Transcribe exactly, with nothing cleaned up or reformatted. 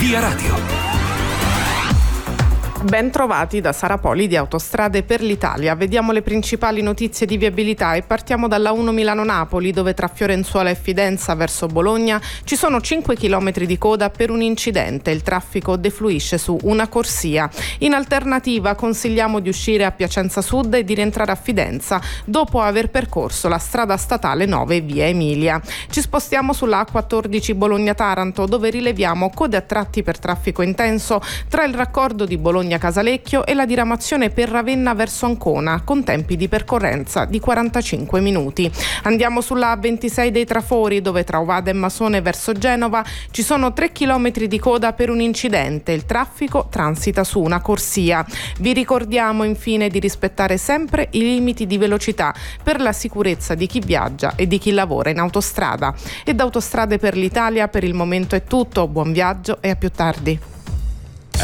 Via Radio. Ben trovati da Sara Poli di Autostrade per l'Italia. Vediamo le principali notizie di viabilità e partiamo dalla uno Milano-Napoli, dove tra Fiorenzuola e Fidenza verso Bologna ci sono cinque chilometri di coda per un incidente. Il traffico defluisce su una corsia. In alternativa consigliamo di uscire a Piacenza Sud e di rientrare a Fidenza dopo aver percorso la strada statale nove via Emilia. Ci spostiamo sulla A quattordici Bologna-Taranto, dove rileviamo code a tratti per traffico intenso tra il raccordo di Bologna Casalecchio e la diramazione per Ravenna verso Ancona, con tempi di percorrenza di quarantacinque minuti. Andiamo sulla A ventisei dei Trafori, dove tra Ovada e Masone verso Genova ci sono tre chilometri di coda per un incidente. Il traffico transita su una corsia. Vi ricordiamo infine di rispettare sempre i limiti di velocità per la sicurezza di chi viaggia e di chi lavora in autostrada. E da Autostrade per l'Italia per il momento è tutto. Buon viaggio e a più tardi.